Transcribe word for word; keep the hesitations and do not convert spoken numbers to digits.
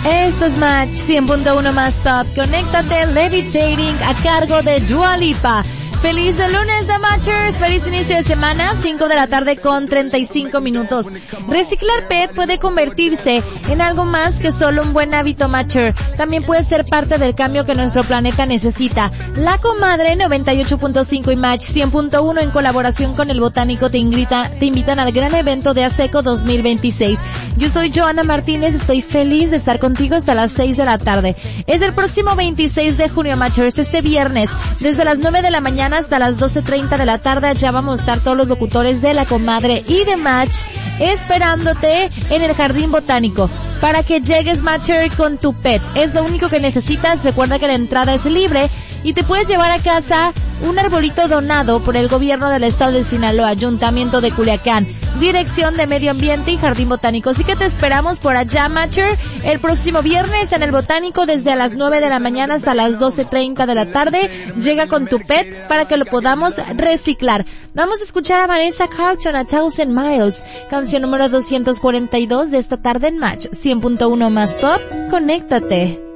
Esto es Match cien punto uno más top. Conéctate, Levitating a cargo de Dua Lipa. Feliz de lunes de Matchers, feliz inicio de semana, cinco de la tarde con treinta y cinco minutos. Reciclar P E T puede convertirse en algo más que solo un buen hábito Matcher. También puede ser parte del cambio que nuestro planeta necesita. La Comadre noventa y ocho punto cinco y Match cien punto uno en colaboración con El Botánico te, invita, te invitan al gran evento de ASECO dos mil veintiséis. Yo soy Joana Martínez, estoy feliz de estar contigo hasta las seis de la tarde. Es el próximo veintiséis de junio Matchers, este viernes, desde las nueve de la mañana hasta las doce treinta de la tarde. Ya vamos a estar todos los locutores de La Comadre y de Match esperándote en el Jardín Botánico para que llegues Matcher con tu pet. Es lo único que necesitas. Recuerda que la entrada es libre y te puedes llevar a casa un arbolito donado por el gobierno del estado de Sinaloa, Ayuntamiento de Culiacán, Dirección de Medio Ambiente y Jardín Botánico. Así que te esperamos por allá, Matcher, el próximo viernes en el Botánico desde las nueve de la mañana hasta las doce treinta de la tarde. Llega con tu pet para que lo podamos reciclar. Vamos a escuchar a Vanessa Carlton, A Thousand Miles, canción número doscientos cuarenta y dos de esta tarde en Match cien punto uno más top. Conéctate.